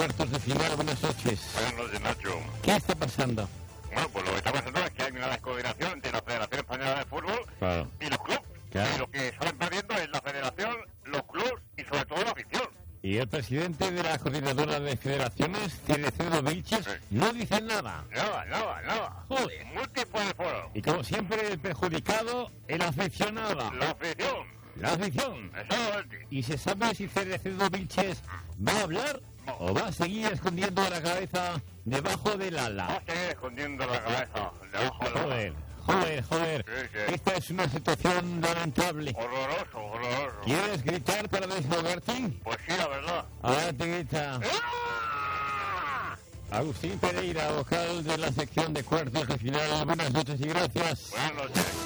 cuartos de final. Buenas noches. Buenas noches, Nacho. ¿Qué está pasando? Bueno, pues lo que está pasando es que hay una descoordinación entre la Federación Española de Fútbol Claro. y los clubes. Claro. Y lo que salen perdiendo es la Federación, los clubes y sobre todo la afición. Y el presidente de la coordinadora de federaciones, Cereceda Vilches, no dice nada. Nada. Joder. Múltiples foros. Y como siempre, el perjudicado, el aficionado. La afición. La afición. Exactamente. ¿Y se sabe si Cereceda Vilches va a hablar o va a seguir escondiendo la cabeza debajo del Va ala? a seguir escondiendo la cabeza debajo de la... Joder. Sí. Esta es una situación lamentable. Horroroso. ¿Quieres gritar para desahogarte? Pues sí, la verdad. Ahora te grita. ¡Ah! Agustín Pereira, vocal de la sección de cuartos de final. Buenas noches y gracias. Buenas noches.